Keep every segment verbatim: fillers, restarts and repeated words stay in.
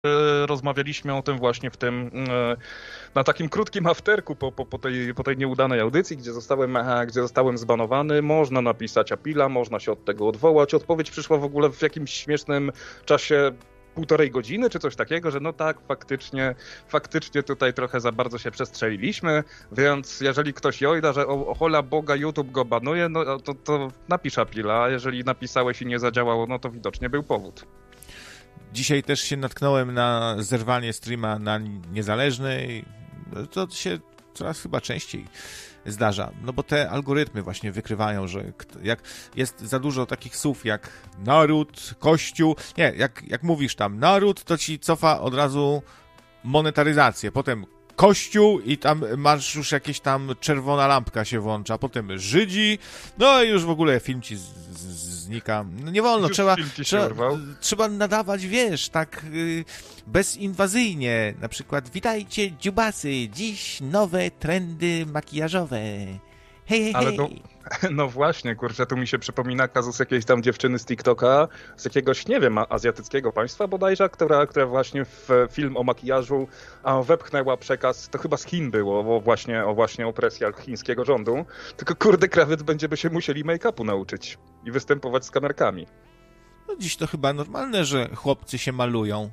rozmawialiśmy o tym właśnie w tym, na takim krótkim afterku po, po, po, tej, po tej nieudanej audycji, gdzie zostałem, gdzie zostałem zbanowany. Można napisać apila, można się od tego odwołać. Odpowiedź przyszła w ogóle w jakimś śmiesznym czasie, półtorej godziny czy coś takiego, że no tak, faktycznie, faktycznie tutaj trochę za bardzo się przestrzeliliśmy, więc jeżeli ktoś jojda, że o, o hola Boga YouTube go banuje, no to, to napisz apila, a jeżeli napisałeś i nie zadziałało, no to widocznie był powód. Dzisiaj też się natknąłem na zerwanie streama na niezależnej. To się coraz chyba częściej zdarza, no bo te algorytmy właśnie wykrywają, że jak jest za dużo takich słów jak naród, kościół, nie, jak, jak mówisz tam naród, to ci cofa od razu monetaryzację, potem kościół i tam masz już jakieś tam czerwona lampka się włącza, potem Żydzi, no i już w ogóle film ci z, z, znika. No nie wolno, trzeba, trzeba, trzeba nadawać, wiesz, tak yy, bezinwazyjnie, na przykład witajcie dziubasy, dziś nowe trendy makijażowe. Hej, hej, Ale hej. to, no właśnie, kurczę, tu mi się przypomina kazus jakiejś tam dziewczyny z TikToka, z jakiegoś, nie wiem, azjatyckiego państwa bodajże, która, która właśnie w film o makijażu a, wepchnęła przekaz, to chyba z Chin było, o właśnie, o właśnie opresjach chińskiego rządu, tylko kurde, krawiec będziemy się musieli make-upu nauczyć i występować z kamerkami. No dziś to chyba normalne, że chłopcy się malują.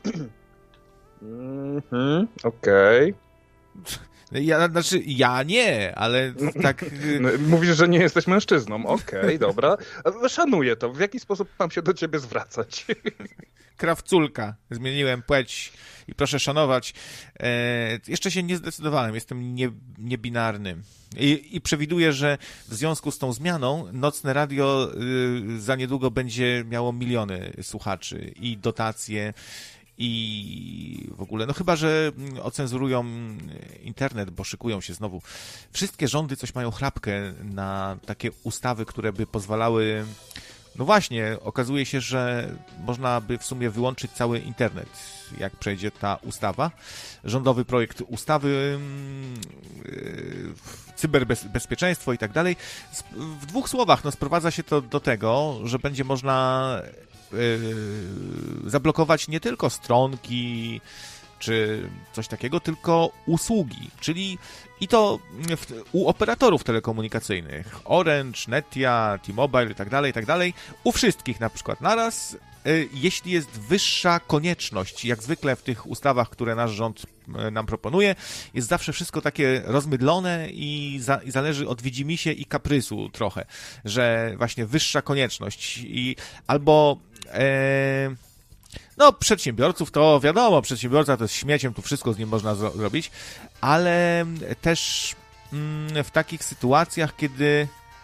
Mhm, okej. Okay. Ja, znaczy, ja nie, ale tak... Mówisz, że nie jesteś mężczyzną. Okej, okay, dobra. Szanuję to. W jaki sposób mam się do ciebie zwracać? Krawculka. Zmieniłem płeć i proszę szanować. E, jeszcze się nie zdecydowałem. Jestem nie, niebinarny. I, I przewiduję, że w związku z tą zmianą nocne radio y, za niedługo będzie miało miliony słuchaczy i dotacje i w ogóle, no chyba, że ocenzurują internet, bo szykują się znowu. Wszystkie rządy coś mają chrapkę na takie ustawy, które by pozwalały... No właśnie, okazuje się, że można by w sumie wyłączyć cały internet, jak przejdzie ta ustawa. Rządowy projekt ustawy, yy, cyberbezpieczeństwo i tak dalej. W dwóch słowach, no sprowadza się to do tego, że będzie można Yy, zablokować nie tylko stronki czy coś takiego, tylko usługi, czyli i to w, u operatorów telekomunikacyjnych, Orange, Netia, T-Mobile i tak dalej, i tak dalej, u wszystkich na przykład naraz, yy, jeśli jest wyższa konieczność, jak zwykle w tych ustawach, które nasz rząd yy, nam proponuje, jest zawsze wszystko takie rozmydlone i, za, i zależy od widzimisię i kaprysu trochę, że właśnie wyższa konieczność i albo Eee, no, przedsiębiorców to wiadomo, przedsiębiorca to jest śmieciem, tu wszystko z nim można zro- zrobić, ale też mm, w takich sytuacjach, kiedy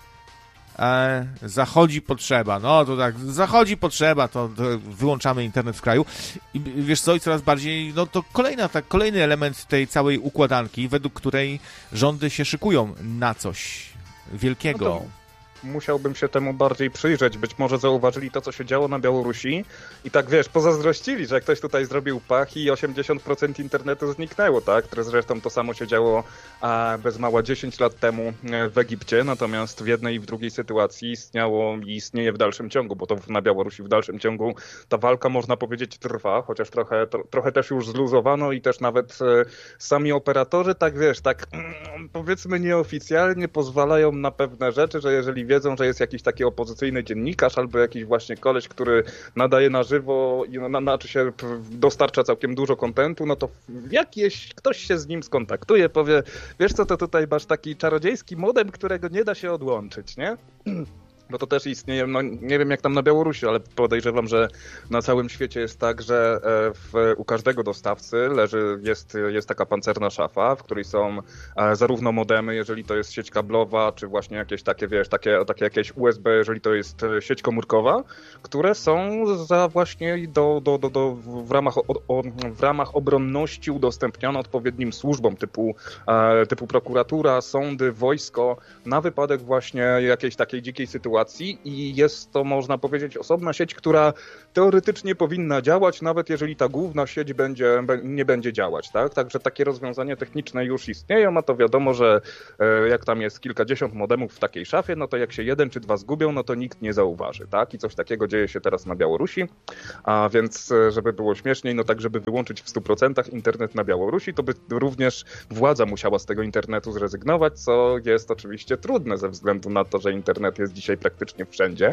e, zachodzi potrzeba, no to tak, zachodzi potrzeba, to, to wyłączamy internet w kraju i wiesz co, i coraz bardziej, no to kolejna, tak, kolejny element tej całej układanki, według której rządy się szykują na coś wielkiego. No to... Musiałbym się temu bardziej przyjrzeć. Być może zauważyli to, co się działo na Białorusi i tak, wiesz, pozazdrościli, że ktoś tutaj zrobił pach i osiemdziesiąt procent internetu zniknęło, tak? Zresztą to samo się działo a, bez mała dziesięć lat temu w Egipcie, natomiast w jednej i w drugiej sytuacji istniało i istnieje w dalszym ciągu, bo to na Białorusi w dalszym ciągu ta walka, można powiedzieć, trwa, chociaż trochę, to, trochę też już zluzowano i też nawet e, sami operatorzy, tak wiesz, tak mm, powiedzmy nieoficjalnie pozwalają na pewne rzeczy, że jeżeli wiedzą, że jest jakiś taki opozycyjny dziennikarz albo jakiś właśnie koleś, który nadaje na żywo i na, znaczy się dostarcza całkiem dużo kontentu, no to jakieś, ktoś się z nim skontaktuje, powie, wiesz co, to tutaj masz taki czarodziejski modem, którego nie da się odłączyć, nie? Bo to też istnieje, no nie wiem jak tam na Białorusi, ale podejrzewam, że na całym świecie jest tak, że w, u każdego dostawcy leży, jest, jest taka pancerna szafa, w której są zarówno modemy, jeżeli to jest sieć kablowa, czy właśnie jakieś takie, wiesz, takie, takie jakieś U S B, jeżeli to jest sieć komórkowa, które są za właśnie do, do, do, do w, ramach, o, o, w ramach obronności udostępniane odpowiednim służbom typu, typu prokuratura, sądy, wojsko, na wypadek właśnie jakiejś takiej dzikiej sytuacji, sytuacji i jest to, można powiedzieć, osobna sieć, która teoretycznie powinna działać, nawet jeżeli ta główna sieć będzie, nie będzie działać, tak? Także takie rozwiązania techniczne już istnieją, a to wiadomo, że jak tam jest kilkadziesiąt modemów w takiej szafie, no to jak się jeden czy dwa zgubią, no to nikt nie zauważy, tak? I coś takiego dzieje się teraz na Białorusi, a więc żeby było śmieszniej, no tak, żeby wyłączyć w stu procentach internet na Białorusi, to by również władza musiała z tego internetu zrezygnować, co jest oczywiście trudne ze względu na to, że internet jest dzisiaj praktycznie wszędzie.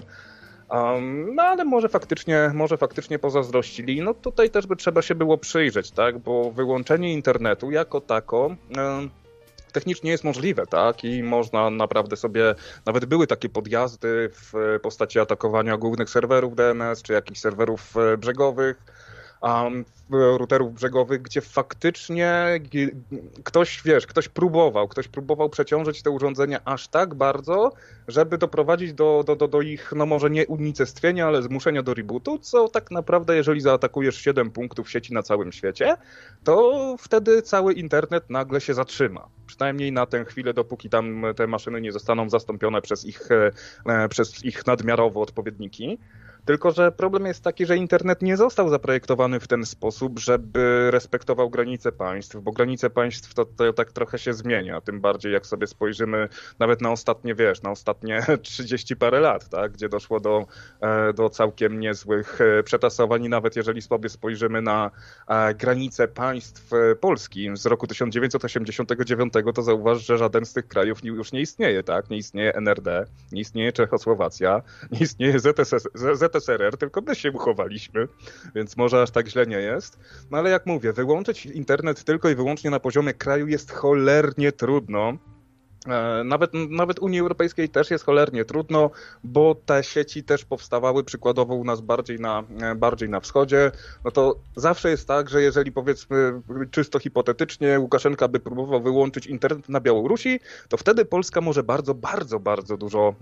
Um, no ale może faktycznie, może faktycznie pozazdrościli. No tutaj też by trzeba się było przyjrzeć, tak? Bo wyłączenie internetu jako tako um, technicznie jest możliwe, tak? I można naprawdę sobie, nawet były takie podjazdy w postaci atakowania głównych serwerów D N S, czy jakichś serwerów brzegowych, um, routerów brzegowych, gdzie faktycznie ktoś, wiesz, ktoś próbował, ktoś próbował przeciążyć te urządzenia aż tak bardzo, żeby doprowadzić do, do, do, do ich, no może nie unicestwienia, ale zmuszenia do rebootu, co tak naprawdę, jeżeli zaatakujesz siedem punktów sieci na całym świecie, to wtedy cały internet nagle się zatrzyma. Przynajmniej na tę chwilę, dopóki tam te maszyny nie zostaną zastąpione przez ich, przez ich nadmiarowe odpowiedniki. Tylko że problem jest taki, że internet nie został zaprojektowany w ten sposób, żeby respektował granice państw, bo granice państw to, to tak trochę się zmienia, tym bardziej jak sobie spojrzymy nawet na ostatnie, wiesz, na ostatnie trzydzieści parę lat, tak, gdzie doszło do, do całkiem niezłych przetasowań i nawet jeżeli sobie spojrzymy na granice państw Polski z roku tysiąc dziewięćset osiemdziesiątego dziewiątego, to zauważ, że żaden z tych krajów już nie istnieje, tak, nie istnieje N R D, nie istnieje Czechosłowacja, nie istnieje Z S S R, Z S R R, tylko my się uchowaliśmy, więc może aż tak źle nie jest. No ale jak mówię, wyłączyć internet tylko i wyłącznie na poziomie kraju jest cholernie trudno. Nawet, nawet Unii Europejskiej też jest cholernie trudno, bo te sieci też powstawały przykładowo u nas bardziej na, bardziej na wschodzie. No to zawsze jest tak, że jeżeli powiedzmy czysto hipotetycznie Łukaszenka by próbował wyłączyć internet na Białorusi, to wtedy Polska może bardzo, bardzo, bardzo dużo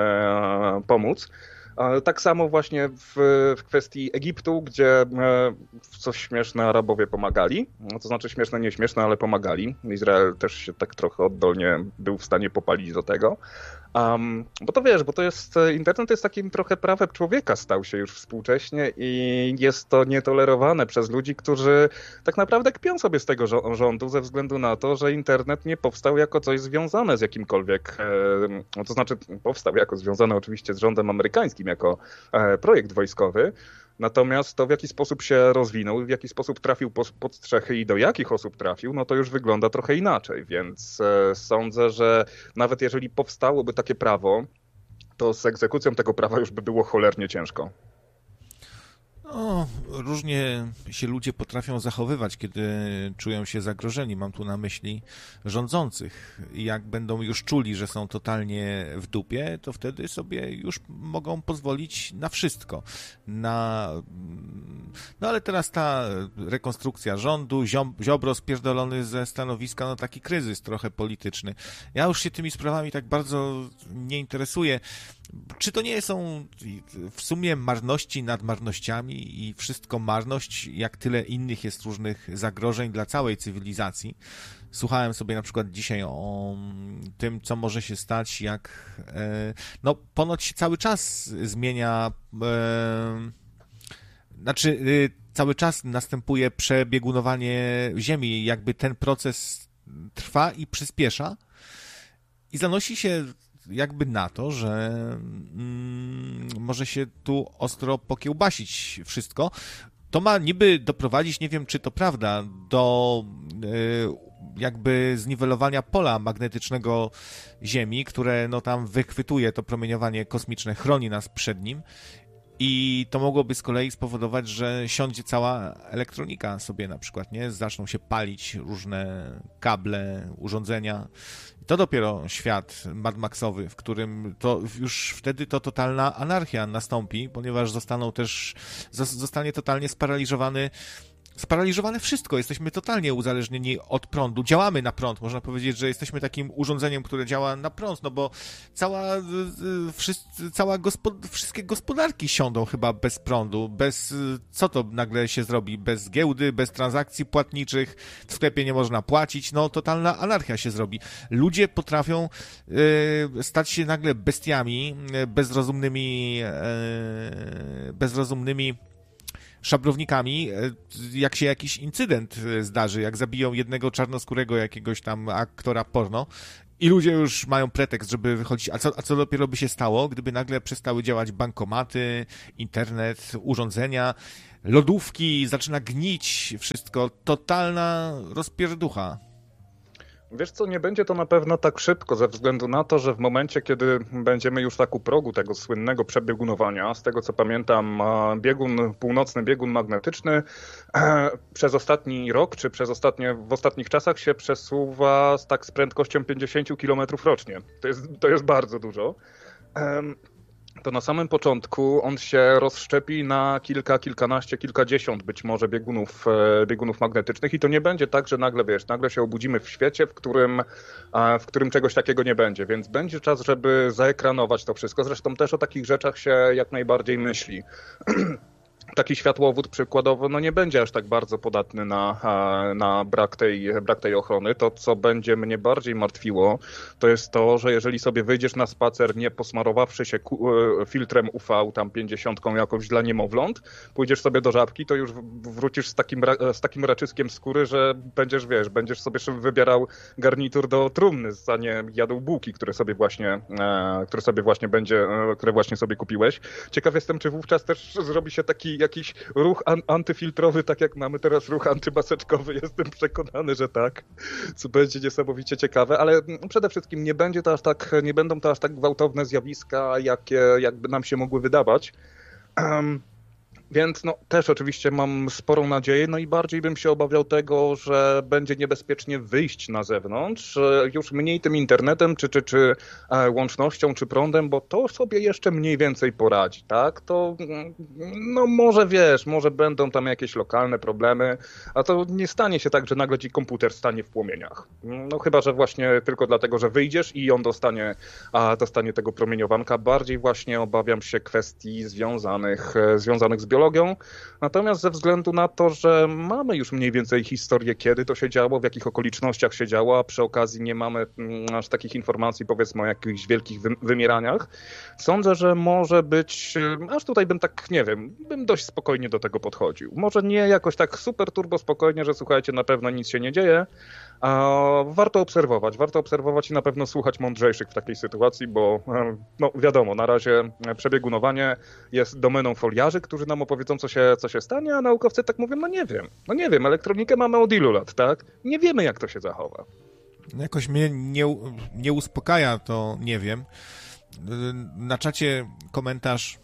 e, pomóc. Tak samo właśnie w, w kwestii Egiptu, gdzie e, coś śmieszne Arabowie pomagali. No, to znaczy śmieszne, nie śmieszne, ale pomagali. Izrael też się tak trochę oddolnie był w stanie popalić do tego. Um, bo to wiesz, bo to jest, internet jest takim trochę prawem człowieka stał się już współcześnie i jest to nietolerowane przez ludzi, którzy tak naprawdę kpią sobie z tego rządu ze względu na to, że internet nie powstał jako coś związane z jakimkolwiek, e, to znaczy powstał jako związane oczywiście z rządem amerykańskim, jako e, projekt wojskowy. Natomiast to, w jaki sposób się rozwinął, w jaki sposób trafił pod strzechy i do jakich osób trafił, no to już wygląda trochę inaczej, więc e, sądzę, że nawet jeżeli powstałoby takie prawo, to z egzekucją tego prawa już by było cholernie ciężko. No, różnie się ludzie potrafią zachowywać, kiedy czują się zagrożeni. Mam tu na myśli rządzących. Jak będą już czuli, że są totalnie w dupie, to wtedy sobie już mogą pozwolić na wszystko. Na... No ale teraz ta rekonstrukcja rządu, Ziobro spierdolony ze stanowiska, no taki kryzys trochę polityczny. Ja już się tymi sprawami tak bardzo nie interesuję. Czy to nie są w sumie marności nad marnościami i wszystko marność, jak tyle innych jest różnych zagrożeń dla całej cywilizacji? Słuchałem sobie na przykład dzisiaj o tym, co może się stać, jak no ponoć się cały czas zmienia, e, znaczy cały czas następuje przebiegunowanie Ziemi, jakby ten proces trwa i przyspiesza i zanosi się jakby na to, że mm, może się tu ostro pokiełbasić wszystko. To ma niby doprowadzić, nie wiem czy to prawda, do y, jakby zniwelowania pola magnetycznego Ziemi, które no tam wychwytuje to promieniowanie kosmiczne, chroni nas przed nim. I to mogłoby z kolei spowodować, że siądzie cała elektronika sobie na przykład, nie? Zaczną się palić różne kable, urządzenia. To dopiero świat Mad Maxowy, w którym to już wtedy to totalna anarchia nastąpi, ponieważ zostaną też, zostanie totalnie sparaliżowany sparaliżowane wszystko. Jesteśmy totalnie uzależnieni od prądu. Działamy na prąd. Można powiedzieć, że jesteśmy takim urządzeniem, które działa na prąd, no bo cała, wszyscy, cała gospod, wszystkie gospodarki siądą chyba bez prądu. Bez, co to nagle się zrobi? Bez giełdy, bez transakcji płatniczych, w sklepie nie można płacić. No, totalna anarchia się zrobi. Ludzie potrafią y, stać się nagle bestiami, bezrozumnymi, y, bezrozumnymi szabrownikami, jak się jakiś incydent zdarzy, jak zabiją jednego czarnoskórego jakiegoś tam aktora porno i ludzie już mają pretekst, żeby wychodzić. A co, a co dopiero by się stało, gdyby nagle przestały działać bankomaty, internet, urządzenia, lodówki, zaczyna gnić wszystko. Totalna rozpierducha. Wiesz co, nie będzie to na pewno tak szybko, ze względu na to, że w momencie, kiedy będziemy już tak u progu tego słynnego przebiegunowania, z tego co pamiętam, biegun, północny biegun magnetyczny przez ostatni rok, czy przez ostatnie, w ostatnich czasach się przesuwa z, tak z prędkością pięćdziesiąt kilometrów rocznie. To jest, to jest bardzo dużo. To na samym początku on się rozszczepi na kilka, kilkanaście, kilkadziesiąt być może biegunów, biegunów magnetycznych i to nie będzie tak, że nagle, wiesz, nagle się obudzimy w świecie, w którym, w którym czegoś takiego nie będzie, więc będzie czas, żeby zaekranować to wszystko. Zresztą też o takich rzeczach się jak najbardziej myśli. Taki światłowód przykładowo no nie będzie aż tak bardzo podatny na, na brak, tej, brak tej ochrony. To, co będzie mnie bardziej martwiło, to jest to, że jeżeli sobie wyjdziesz na spacer nie posmarowawszy się filtrem U V, tam pięćdziesiątką jakąś dla niemowląt, pójdziesz sobie do Żabki, to już wrócisz z takim, z takim raczyskiem skóry, że będziesz, wiesz, będziesz sobie wybierał garnitur do trumny, a nie jadł bułki, które sobie właśnie, które sobie właśnie będzie, które właśnie sobie kupiłeś. Ciekaw jestem, czy wówczas też zrobi się taki jakiś ruch an- antyfiltrowy, tak jak mamy teraz ruch antybaseczkowy. Jestem przekonany, że tak, co będzie niesamowicie ciekawe, ale przede wszystkim nie będzie to aż tak, nie będą to aż tak gwałtowne zjawiska, jakie jakby nam się mogły wydawać. Um, Więc no, też oczywiście mam sporą nadzieję, no i bardziej bym się obawiał tego, że będzie niebezpiecznie wyjść na zewnątrz, już mniej tym internetem, czy, czy, czy łącznością, czy prądem, bo to sobie jeszcze mniej więcej poradzi, tak? To, no może wiesz, może będą tam jakieś lokalne problemy, a to nie stanie się tak, że nagle ci komputer stanie w płomieniach. No chyba, że właśnie tylko dlatego, że wyjdziesz i on dostanie, a dostanie tego promieniowanka. Bardziej właśnie obawiam się kwestii związanych, związanych z biologią. Natomiast ze względu na to, że mamy już mniej więcej historię, kiedy to się działo, w jakich okolicznościach się działo, a przy okazji nie mamy aż takich informacji, powiedzmy, o jakichś wielkich wymieraniach, sądzę, że może być, aż tutaj bym tak, nie wiem, bym dość spokojnie do tego podchodził. Może nie jakoś tak super turbo spokojnie, że słuchajcie, na pewno nic się nie dzieje, a warto obserwować, warto obserwować i na pewno słuchać mądrzejszych w takiej sytuacji, bo no wiadomo, na razie przebiegunowanie jest domeną foliarzy, którzy nam opowiedzą, co się, co się stanie, a naukowcy tak mówią, no nie wiem, no nie wiem, elektronikę mamy od ilu lat, tak? Nie wiemy, jak to się zachowa. Jakoś mnie nie, nie uspokaja, to nie wiem. Na czacie komentarz,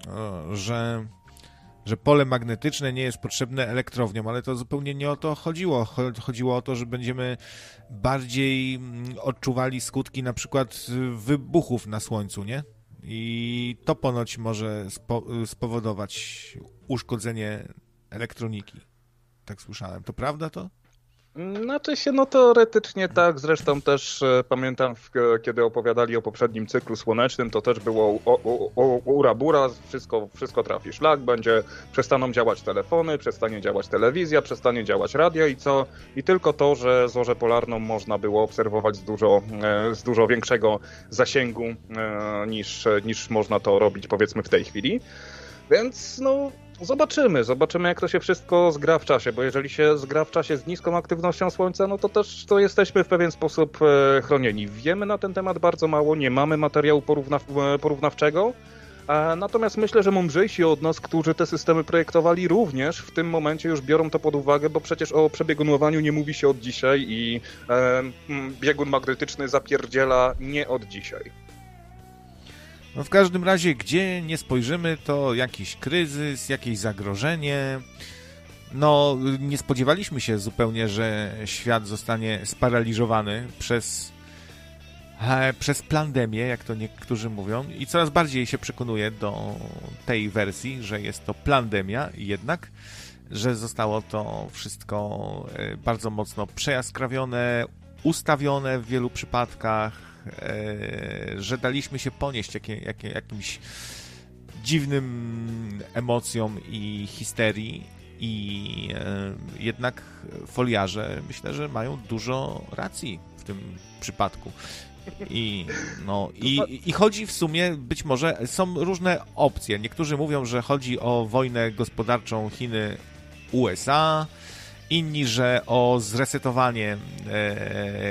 że że pole magnetyczne nie jest potrzebne elektrowniom, ale to zupełnie nie o to chodziło. Chodziło o to, że będziemy bardziej odczuwali skutki na przykład wybuchów na Słońcu, nie? I to ponoć może spo- spowodować uszkodzenie elektroniki. Tak słyszałem. To prawda to? Znaczy się, no teoretycznie tak, zresztą też e, pamiętam, w, kiedy opowiadali o poprzednim cyklu słonecznym, to też było ura-bura, wszystko, wszystko trafi szlak, będzie, przestaną działać telefony, przestanie działać telewizja, przestanie działać radio i co? I tylko to, że zorzę polarną można było obserwować z dużo, e, z dużo większego zasięgu e, niż, niż można to robić, powiedzmy, w tej chwili. Więc no zobaczymy, zobaczymy jak to się wszystko zgra w czasie, bo jeżeli się zgra w czasie z niską aktywnością Słońca, no to też to jesteśmy w pewien sposób e, chronieni. Wiemy na ten temat bardzo mało, nie mamy materiału porówna- porównawczego, e, natomiast myślę, że mądrzejsi od nas, którzy te systemy projektowali, również w tym momencie już biorą to pod uwagę, bo przecież o przebiegunowaniu nie mówi się od dzisiaj i e, biegun magnetyczny zapierdziela nie od dzisiaj. No w każdym razie, gdzie nie spojrzymy, to jakiś kryzys, jakieś zagrożenie. No, nie spodziewaliśmy się zupełnie, że świat zostanie sparaliżowany przez, e, przez pandemię, jak to niektórzy mówią. I coraz bardziej się przekonuję do tej wersji, że jest to pandemia jednak. że zostało to wszystko bardzo mocno przejaskrawione, ustawione w wielu przypadkach, że daliśmy się ponieść jakie, jakie, jakimś dziwnym emocjom i histerii i jednak foliarze myślę, że mają dużo racji w tym przypadku. I, no, i, I chodzi w sumie, być może, są różne opcje. Niektórzy mówią, że chodzi o wojnę gospodarczą Chiny-U S A, inni, że o zresetowanie e,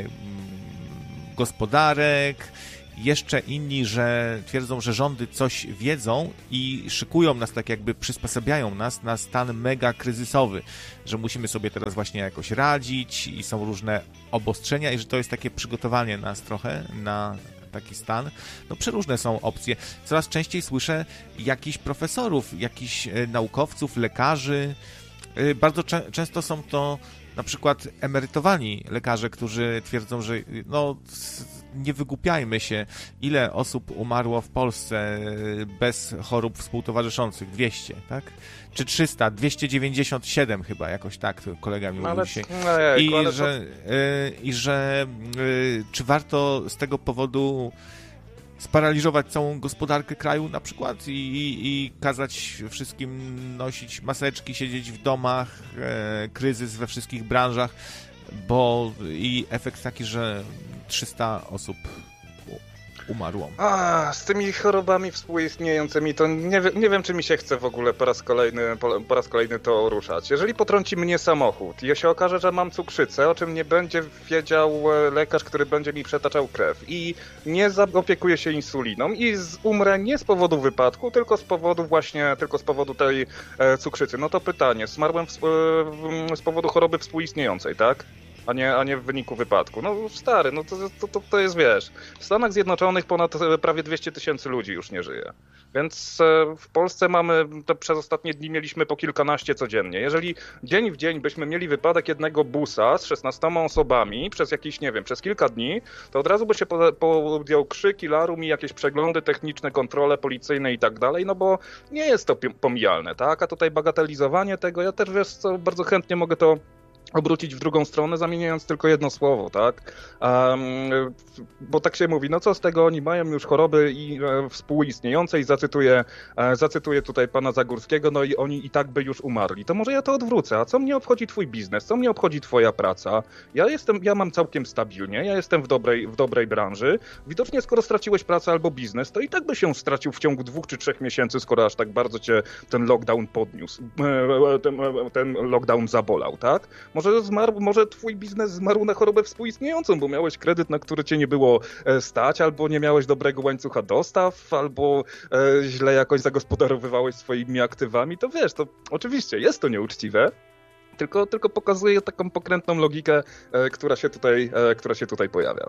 gospodarek, jeszcze inni, że twierdzą, że rządy coś wiedzą i szykują nas, tak jakby przysposabiają nas na stan mega kryzysowy, że musimy sobie teraz właśnie jakoś radzić i są różne obostrzenia i że to jest takie przygotowanie nas trochę na taki stan. No przeróżne są opcje. Coraz częściej słyszę jakichś profesorów, jakichś naukowców, lekarzy. Bardzo cze- często są to na przykład emerytowani lekarze, którzy twierdzą, że no nie wygłupiajmy się, ile osób umarło w Polsce bez chorób współtowarzyszących? dwieście, tak? Czy trzysta? dwieście dziewięćdziesiąt siedem chyba, jakoś tak kolega mi mówił dzisiaj. I, ale że, to... y, I że y, czy warto z tego powodu sparaliżować całą gospodarkę kraju na przykład i, i, i kazać wszystkim nosić maseczki, siedzieć w domach, e, kryzys we wszystkich branżach, bo i efekt taki, że trzysta osób umarło. A, z tymi chorobami współistniejącymi to nie, nie wiem, czy mi się chce w ogóle po raz kolejny po, po raz kolejny to ruszać. Jeżeli potrąci mnie samochód i się okaże, że mam cukrzycę, o czym nie będzie wiedział lekarz, który będzie mi przetaczał krew i nie zaopiekuje się insuliną i z, umrę nie z powodu wypadku, tylko z powodu właśnie, tylko z powodu tej e, cukrzycy. No to pytanie, zmarłem w, e, z powodu choroby współistniejącej, tak? A nie, a nie w wyniku wypadku. No stary, no to, to, to, to jest, wiesz, w Stanach Zjednoczonych ponad prawie dwieście tysięcy ludzi już nie żyje. Więc w Polsce mamy, to przez ostatnie dni mieliśmy po kilkanaście codziennie. Jeżeli dzień w dzień byśmy mieli wypadek jednego busa z szesnastoma osobami przez jakiś, nie wiem, przez kilka dni, to od razu by się podjął krzyk, larum i jakieś przeglądy techniczne, kontrole policyjne i tak dalej, no bo nie jest to pomijalne, tak? A tutaj bagatelizowanie tego, ja też, wiesz co, bardzo chętnie mogę to obrócić w drugą stronę, zamieniając tylko jedno słowo, tak? Um, bo tak się mówi, no co z tego, oni mają już choroby i, e, współistniejące i zacytuję, e, zacytuję tutaj pana Zagórskiego, no i oni i tak by już umarli. To może ja to odwrócę, a co mnie obchodzi twój biznes, co mnie obchodzi twoja praca? Ja jestem, ja mam całkiem stabilnie, ja jestem w dobrej, w dobrej branży. Widocznie skoro straciłeś pracę albo biznes, to i tak by się stracił w ciągu dwóch czy trzech miesięcy, skoro aż tak bardzo cię ten lockdown podniósł, e, ten, ten lockdown zabolał, tak? Może zmarł, może twój biznes zmarł na chorobę współistniejącą, bo miałeś kredyt, na który cię nie było stać, albo nie miałeś dobrego łańcucha dostaw, albo e, źle jakoś zagospodarowywałeś swoimi aktywami, to wiesz, to oczywiście jest to nieuczciwe, tylko, tylko pokazuje taką pokrętną logikę, e, która się tutaj, e, która się tutaj pojawia.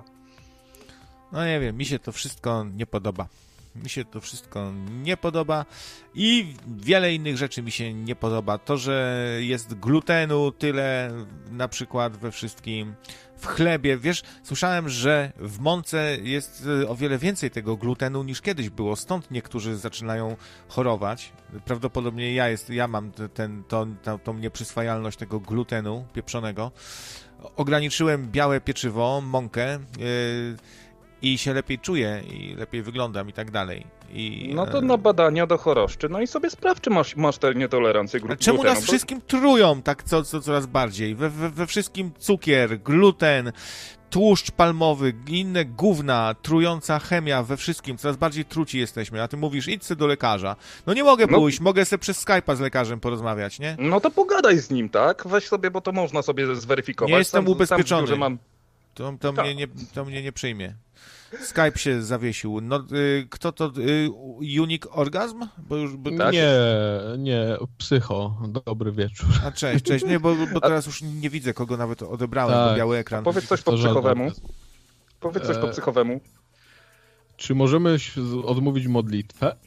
No nie wiem, mi się to wszystko nie podoba. Mi się to wszystko nie podoba i wiele innych rzeczy mi się nie podoba. To, że jest glutenu tyle na przykład we wszystkim, w chlebie. Wiesz, słyszałem, że w mące jest o wiele więcej tego glutenu niż kiedyś było. Stąd niektórzy zaczynają chorować. Prawdopodobnie ja, jest, ja mam ten, tą, tą, tą nieprzyswajalność tego glutenu pieprzonego. Ograniczyłem białe pieczywo, mąkę, yy, i się lepiej czuję i lepiej wyglądam i tak dalej. I, no to na badania do choroszczy. No i sobie sprawdź, czy masz, masz tę nietolerancję glutenu. Czemu nas bo... wszystkim trują tak co, co coraz bardziej? We, we, we wszystkim cukier, gluten, tłuszcz palmowy, inne gówna, trująca chemia, we wszystkim. Coraz bardziej truci jesteśmy. A ty mówisz, idź se do lekarza. No nie mogę no, pójść, mogę se przez Skype'a z lekarzem porozmawiać, nie? No to pogadaj z nim, tak? Weź sobie, bo to można sobie zweryfikować. Nie jestem sam, ubezpieczony. Sam, że mam... To, to, mnie nie, to mnie nie przyjmie. Skype się zawiesił. No, y, kto to? Y, Unique Orgasm? Bo już, bo... Tak? Nie, nie, Psycho. Dobry wieczór. A cześć, cześć. Nie, bo, bo teraz już nie widzę, kogo nawet odebrałem, tak. Bo biały ekran. A powiedz coś po to psychowemu. Powiedz coś po psychowemu. Czy możemy odmówić modlitwę?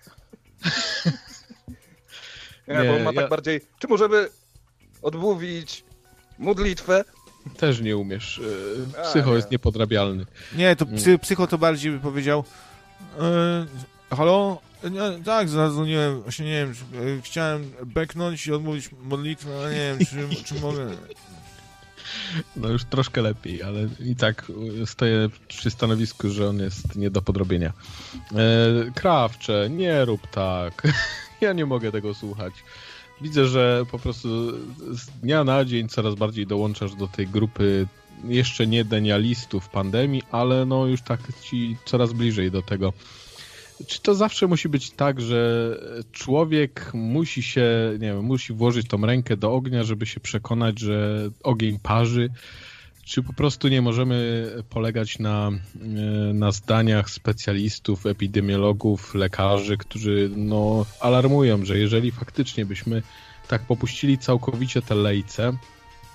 nie, nie, bo ma ja... tak bardziej... Czy możemy odmówić modlitwę? Też nie umiesz. Psycho A, nie. jest niepodrabialny. Nie, to psy, psycho to bardziej by powiedział yy, Halo? Nie, tak, zadzwoniłem, właśnie nie wiem, chciałem beknąć i odmówić modlitwę, ale nie wiem, czy, czy mogę... No już troszkę lepiej, ale i tak stoję przy stanowisku, że on jest nie do podrobienia. E, Krawcze, nie rób tak. Ja nie mogę tego słuchać. Widzę, że po prostu z dnia na dzień coraz bardziej dołączasz do tej grupy jeszcze nie denialistów pandemii, ale no już tak ci coraz bliżej do tego. Czy to zawsze musi być tak, że człowiek musi się, nie wiem, musi włożyć tą rękę do ognia, żeby się przekonać, że ogień parzy? Czy po prostu nie możemy polegać na, na zdaniach specjalistów, epidemiologów, lekarzy, którzy no, alarmują, że jeżeli faktycznie byśmy tak popuścili całkowicie te lejce,